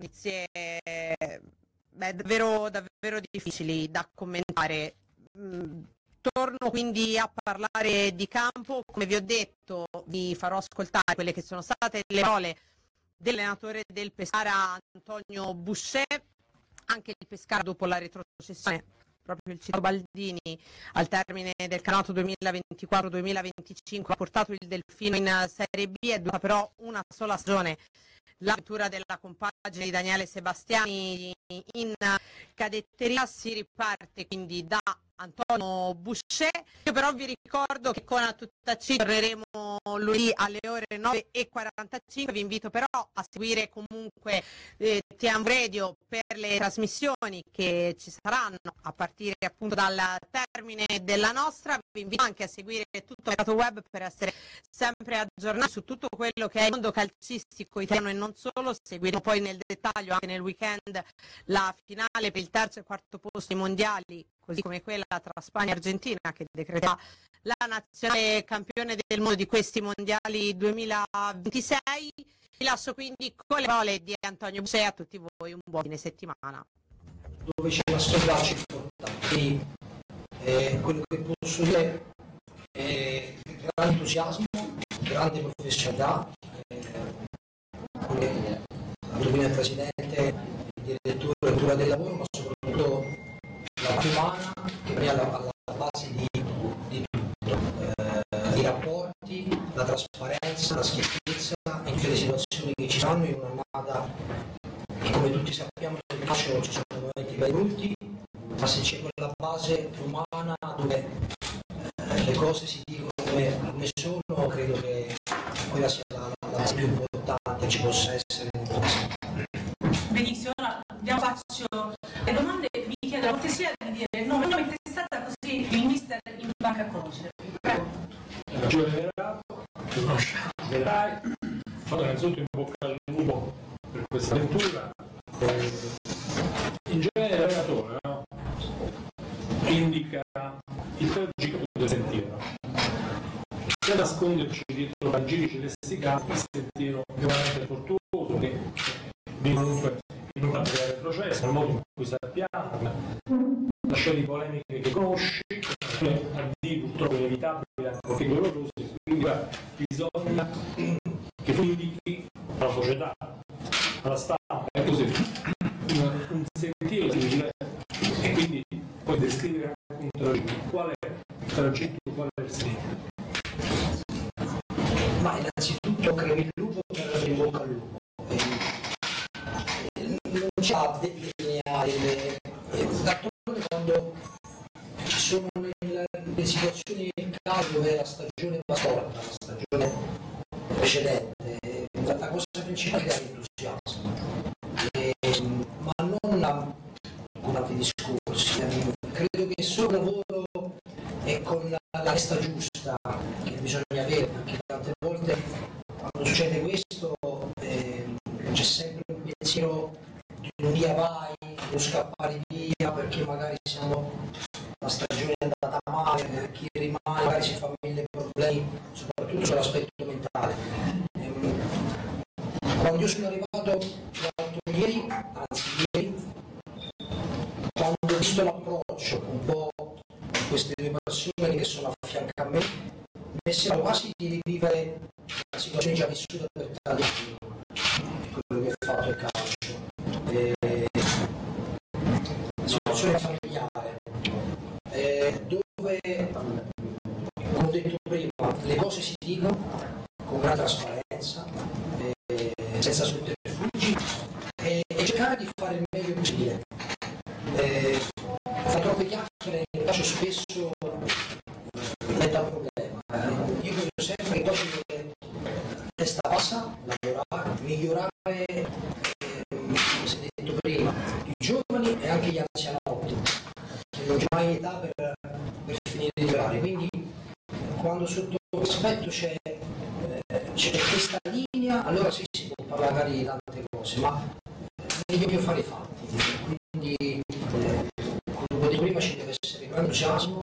notizie davvero, davvero difficili da commentare. Torno quindi a parlare di campo. Come vi ho detto, vi farò ascoltare quelle che sono state le parole dell'allenatore del Pescara Antonio Boucher. Anche il Pescara, dopo la retrocessione, proprio il citato Baldini, al termine del campionato 2024-2025 ha portato il Delfino in Serie B. È durata però una sola stagione l'avventura della compagine di Daniele Sebastiani in cadetteria. Si riparte quindi da Antonio Boucher. Io però vi ricordo che con Tuttacci torneremo lunedì alle ore 9:45. Vi invito però a seguire comunque TM Radio per le trasmissioni che ci saranno a partire appunto dal termine della nostra. Vi invito anche a seguire tutto il mercato web per essere sempre aggiornati su tutto quello che è il mondo calcistico italiano e non solo. Seguiremo poi nel dettaglio anche nel weekend la finale per il terzo e quarto posto ai mondiali, così come quella tra Spagna e Argentina che decreterà la nazionale campione del mondo di questi mondiali 2026. Vi lascio quindi con le parole di Antonio Boucher. A tutti voi un buon fine settimana. Dove c'è una stradacia importante, quello che posso dire è grande entusiasmo, grande professionalità, il presidente, il direttore del lavoro, ma soprattutto la parte umana che è alla base di tutto, i rapporti, la trasparenza, la schiettezza in tutte le situazioni che ci sono in un'annata e come tutti sappiamo nel calcio ci sono momenti bei brutti, ma se c'è quella base umana dove le cose si dicono come sono, credo che quella sia la base più importante che ci possa essere nel prossimo. Benissimo, ora diamo spazio alle domande. Vi chiedo la cortesia di dire il nome e testata, così il mister in banca a conoscere. Prego. Ragione Verai, fatto innanzitutto in bocca al lupo per questa lettura. In genere l'allenatore indica il tragitto del sentiero. Per nasconderci dietro la giri celesticati, il sentiero veramente tortuoso che comunque in una breve processo, nel modo in cui sappiamo, la scena di polemiche che conosci, addi purtroppo inevitabili, anche dolorosi, quindi bisogna che tu indichi alla società, alla stampa, e così un sentiero simile, e quindi puoi descrivere anche un tragitto. Qual è il tragitto, qual è il sentiero? Ma innanzitutto cremi il lupo per in bocca al lupo. Non c'ha delle lineari, d'altronde quando ci sono le situazioni nel caso dove la stagione va storta, la stagione precedente, la cosa principale è l'entusiasmo, ma non con altri discorsi. Credo che solo lavoro e con la testa giusta che bisogna avere, perché tante volte quando succede questo c'è sempre un pensiero di un via vai, non scappare via perché magari la stagione è andata male, chi rimane magari si fa mille problemi, soprattutto sull'aspetto mentale. Quando io sono arrivato ieri, quando ho visto l'approccio un po' di queste due persone che sono a fianco a me, mi sembra quasi di rivivere la situazione già vissuta per tanti anni, quello che ho fatto il calcio. Situazione familiare, dove, come ho detto prima, le cose si dicono con grande trasparenza, senza sotterfugi, e cercare di fare il meglio possibile. Fa troppe chiacchiere nel calcio spesso diventa un problema. Io credo sempre che poi testa bassa, lavorare, migliorare, come si è detto prima, i giovani e anche gli anzianotti, che non c'è mai età per finire di migliorare. Quindi quando sotto questo aspetto c'è questa linea, allora sì, si può parlare magari di tante cose, ma è meglio fare i fatti. Quindi come ho detto prima ci deve essere grande entusiasmo,